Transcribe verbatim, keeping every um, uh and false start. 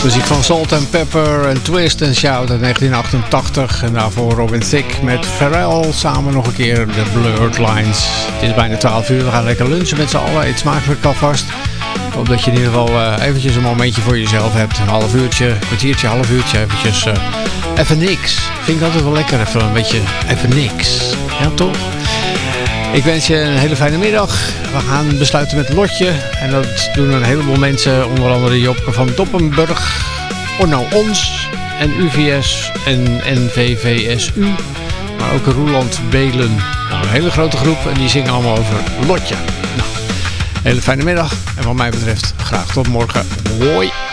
Muziek van Salt and Pepper en Twist and Shout uit negentien achtentachtig. En daarvoor Robin Thicke met Pharrell. Samen nog een keer de Blurred Lines. Het is bijna twaalf uur. We gaan lekker lunchen met z'n allen. Eet smakelijk alvast. Ik hoop dat je in ieder geval uh, eventjes een momentje voor jezelf hebt. Een half uurtje, een kwartiertje, half uurtje. Eventjes, uh, even niks. Vind ik altijd wel lekker. Even een beetje, even niks. Ja, toch? Ik wens je een hele fijne middag. We gaan besluiten met Lotje. En dat doen een heleboel mensen. Onder andere Jopke van Doppenburg. Orno Ons. En U V S en N V V S U. Maar ook Roeland Belen. Nou, een hele grote groep. En die zingen allemaal over Lotje. Nou, hele fijne middag. En wat mij betreft graag tot morgen. Hoi.